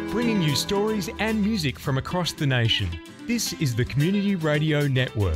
bringing you stories and music from across the nation. This is the Community Radio Network.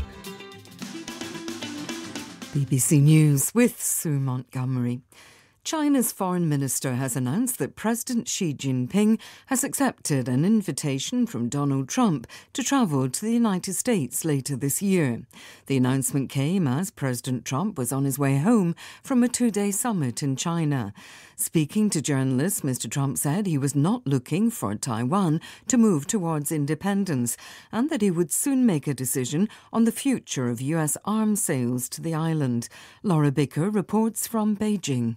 BBC News with Sue Montgomery. China's foreign minister has announced that President Xi Jinping has accepted an invitation from Donald Trump to travel to the United States later this year. The announcement came as President Trump was on his way home from a two-day summit in China. Speaking to journalists, Mr. Trump said he was not looking for Taiwan to move towards independence and that he would soon make a decision on the future of US arms sales to the island. Laura Bicker reports from Beijing.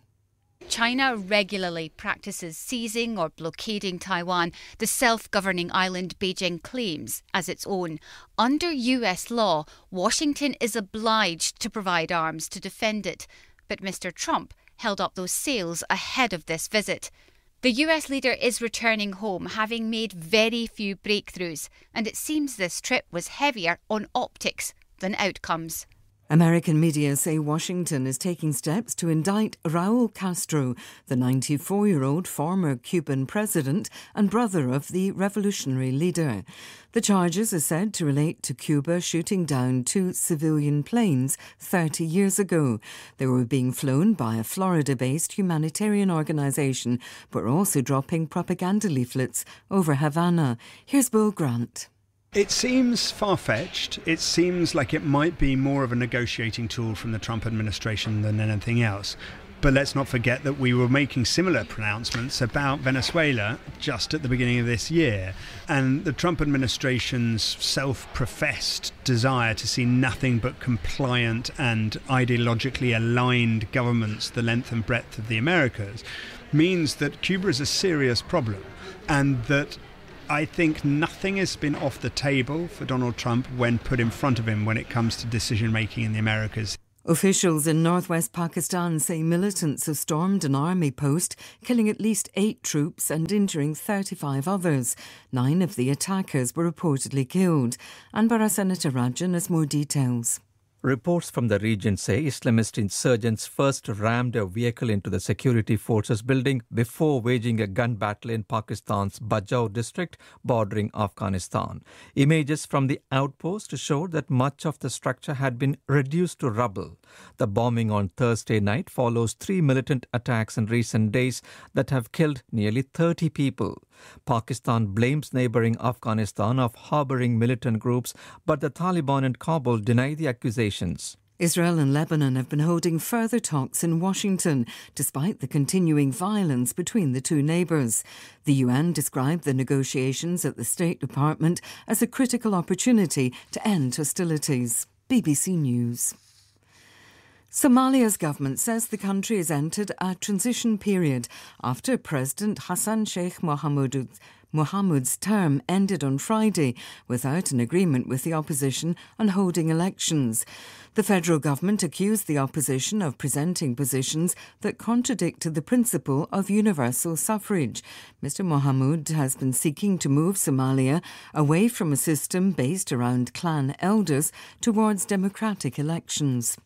China regularly practices seizing or blockading Taiwan, the self-governing island Beijing claims as its own. Under US law, Washington is obliged to provide arms to defend it. But Mr. Trump held up those sales ahead of this visit. The US leader is returning home, having made very few breakthroughs, and it seems this trip was heavier on optics than outcomes. American media say Washington is taking steps to indict Raul Castro, the 94-year-old former Cuban president and brother of the revolutionary leader. The charges are said to relate to Cuba shooting down two civilian planes 30 years ago. They were being flown by a Florida-based humanitarian organisation, but were also dropping propaganda leaflets over Havana. Here's Bill Grant. It seems far-fetched. It seems like it might be more of a negotiating tool from the Trump administration than anything else. But let's not forget that we were making similar pronouncements about Venezuela just at the beginning of this year. And the Trump administration's self-professed desire to see nothing but compliant and ideologically aligned governments the length and breadth of the Americas means that Cuba is a serious problem, and that I think nothing has been off the table for Donald Trump when put in front of him when it comes to decision-making in the Americas. Officials in northwest Pakistan say militants have stormed an army post, killing at least 8 troops and injuring 35 others. 9 of the attackers were reportedly killed. Anbar Senator Rajan has more details. Reports from the region say Islamist insurgents first rammed a vehicle into the security forces building before waging a gun battle in Pakistan's Bajau district bordering Afghanistan. Images from the outpost showed that much of the structure had been reduced to rubble. The bombing on Thursday night follows 3 militant attacks in recent days that have killed nearly 30 people. Pakistan blames neighbouring Afghanistan of harbouring militant groups, but the Taliban in Kabul deny the accusations. Israel and Lebanon have been holding further talks in Washington, despite the continuing violence between the two neighbours. The UN described the negotiations at the State Department as a critical opportunity to end hostilities. BBC News. Somalia's government says the country has entered a transition period after President Hassan Sheikh Mohamud's term ended on Friday without an agreement with the opposition on holding elections. The federal government accused the opposition of presenting positions that contradicted the principle of universal suffrage. Mr. Mohamud has been seeking to move Somalia away from a system based around clan elders towards democratic elections.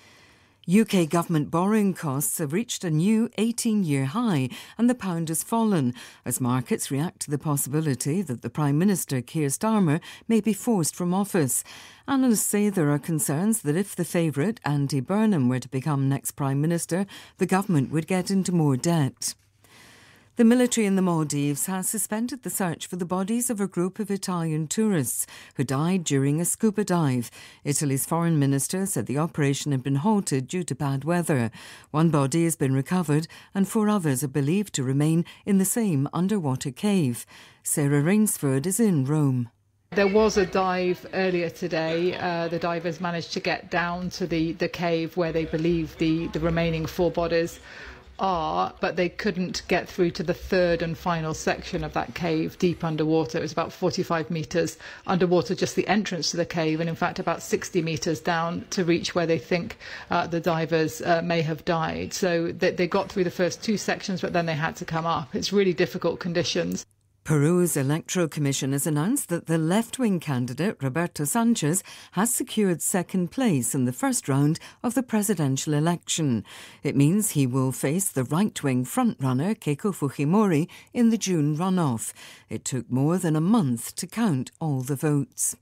UK government borrowing costs have reached a new 18-year high and the pound has fallen as markets react to the possibility that the Prime Minister, Keir Starmer, may be forced from office. Analysts say there are concerns that if the favourite, Andy Burnham, were to become next Prime Minister, the government would get into more debt. The military in the Maldives has suspended the search for the bodies of a group of Italian tourists who died during a scuba dive. Italy's foreign minister said the operation had been halted due to bad weather. 1 body has been recovered and 4 others are believed to remain in the same underwater cave. Sarah Rainsford is in Rome. There was a dive earlier today. The divers managed to get down to the cave where they believe the remaining 4 bodies are, but they couldn't get through to the 3rd and final section of that cave deep underwater. It was about 45 metres underwater, just the entrance to the cave, and in fact about 60 metres down to reach where they think the divers may have died. So they got through the first 2 sections, but then they had to come up. It's really difficult conditions. Peru's Electoral Commission has announced that the left-wing candidate, Roberto Sanchez, has secured second place in the first round of the presidential election. It means he will face the right-wing frontrunner, Keiko Fujimori, in the June runoff. It took more than a month to count all the votes.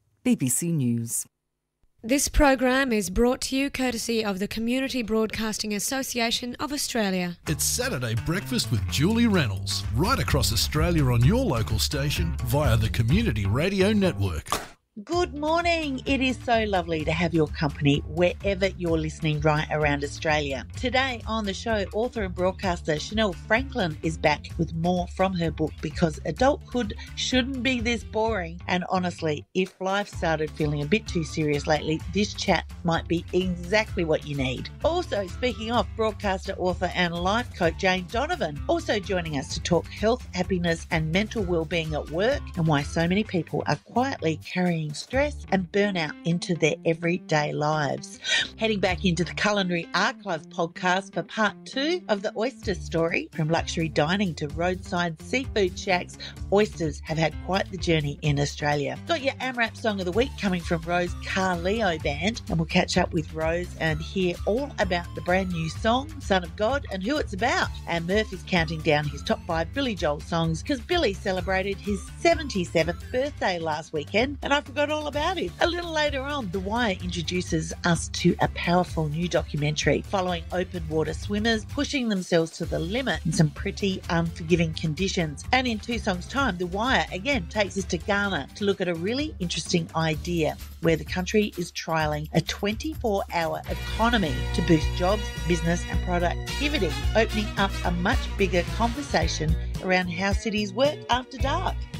BBC News. This program is brought to you courtesy of the Community Broadcasting Association of Australia. It's Saturday Breakfast with Julie Reynolds, right across Australia on your local station via the Community Radio Network. Good morning. It is so lovely to have your company wherever you're listening right around Australia. Today on the show, author and broadcaster Chanel Franklin is back with more from her book Because Adulthood Shouldn't Be This Boring. And honestly, if life started feeling a bit too serious lately, this chat might be exactly what you need. Also, speaking of, broadcaster, author and life coach Jane Donovan also joining us to talk health, happiness and mental well-being at work and why so many people are quietly carrying stress and burnout into their everyday lives. Heading back into the Culinary Archives podcast for part 2 of the oyster story. From luxury dining to roadside seafood shacks, oysters have had quite the journey in Australia. Got your AMRAP Song of the Week coming from Rose Carleo Band, and we'll catch up with Rose and hear all about the brand new song, Son of God, and who it's about. And Murph is counting down his top 5 Billy Joel songs because Billy celebrated his 77th birthday last weekend, and I forgot all about it. A little later on, The Wire introduces us to a powerful new documentary following open water swimmers pushing themselves to the limit in some pretty unforgiving conditions. And in 2 songs' time, The Wire again takes us to Ghana to look at a really interesting idea where the country is trialling a 24-hour economy to boost jobs, business and productivity, opening up a much bigger conversation around how cities work after dark.